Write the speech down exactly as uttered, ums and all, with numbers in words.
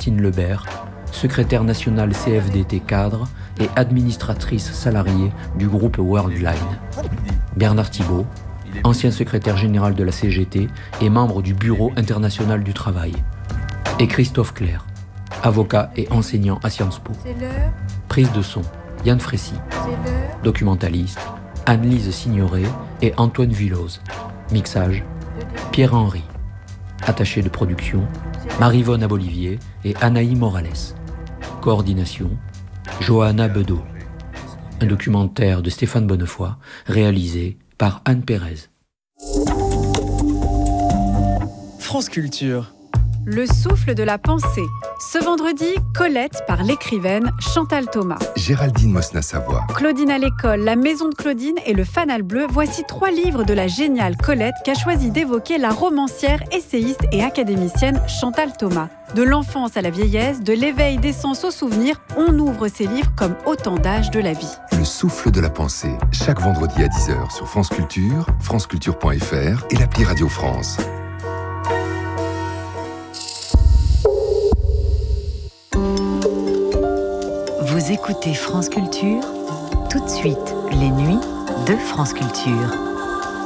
Martine Lebert, secrétaire nationale C F D T cadre et administratrice salariée du groupe Worldline. Bernard Thibault, ancien secrétaire général de la C G T et membre du Bureau international du travail. Et Christophe Clerc, avocat et enseignant à Sciences Po. Prise de son, Yann Frécy. Documentaliste, Anne-Lise Signoret et Antoine Villose. Mixage, Pierre-Henry. Attaché de production, Marivonne Abolivier et Anaï Morales. Coordination, Johanna Bedeau. Un documentaire de Stéphane Bonnefoy, réalisé par Anne Pérez. France Culture. Le souffle de la pensée. Ce vendredi, Colette par l'écrivaine Chantal Thomas. Géraldine Mosna-Savoie. Claudine à l'école, La Maison de Claudine et Le Fanal Bleu, voici trois livres de la géniale Colette qu'a choisi d'évoquer la romancière, essayiste et académicienne Chantal Thomas. De l'enfance à la vieillesse, de l'éveil des sens au souvenir, on ouvre ces livres comme autant d'âges de la vie. Le souffle de la pensée, chaque vendredi à dix heures sur France Culture, franceculture point f r et l'appli Radio France. Vous écoutez France Culture, tout de suite, les nuits de France Culture.